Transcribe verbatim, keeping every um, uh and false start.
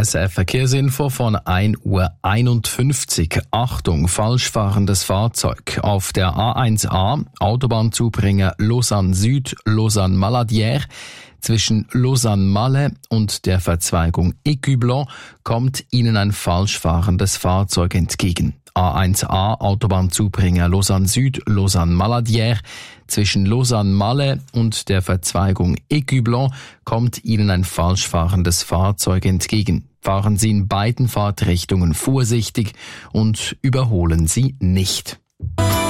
S R F-Verkehrsinfo von ein Uhr einundfünfzig. Achtung, falsch fahrendes Fahrzeug. Auf der A eins A, Autobahnzubringer Lausanne Süd, Lausanne Maladière, zwischen Lausanne-Malle und der Verzweigung Écublens kommt Ihnen ein falsch fahrendes Fahrzeug entgegen. A eins A, Autobahnzubringer Lausanne Süd, Lausanne Maladière, zwischen Lausanne-Malle und der Verzweigung Écublens kommt Ihnen ein falsch fahrendes Fahrzeug entgegen. Fahren Sie in beiden Fahrtrichtungen vorsichtig und überholen Sie nicht.